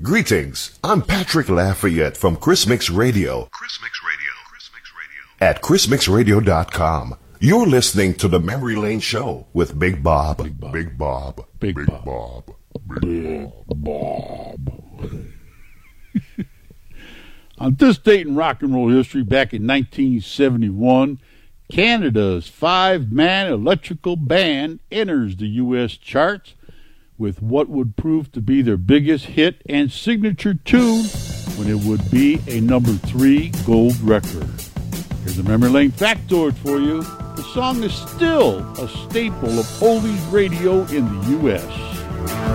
Greetings, I'm Patrick Lafayette from Chris Mix Radio. At chrismixradio.com. You're listening to the Memory Lane Show with Big Bob. Big Bob. On this date in rock and roll history, back in 1971, Canada's five-man electrical band enters the U.S. charts with what would prove to be their biggest hit and signature tune when it would be a number 3 gold record. Here's a Memory Lane factoid for you. The song is still a staple of oldies radio in the U.S.